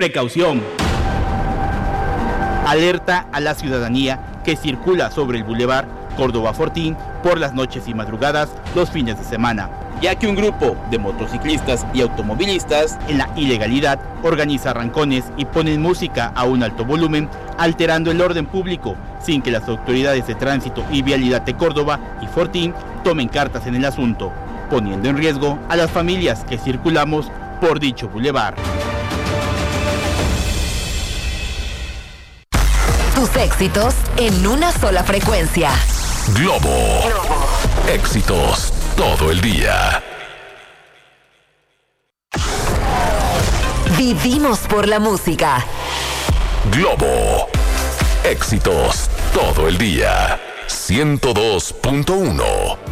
Precaución. Alerta a la ciudadanía que circula sobre el Boulevard Córdoba Fortín por las noches y madrugadas los fines de semana, ya que un grupo de motociclistas y automovilistas en la ilegalidad organiza arrancones y ponen música a un alto volumen, alterando el orden público sin que las autoridades de tránsito y vialidad de Córdoba y Fortín tomen cartas en el asunto, poniendo en riesgo a las familias que circulamos por dicho bulevar. Tus éxitos en una sola frecuencia. Globo. Éxitos todo el día. Vivimos por la música. Globo. Éxitos todo el día. 102.1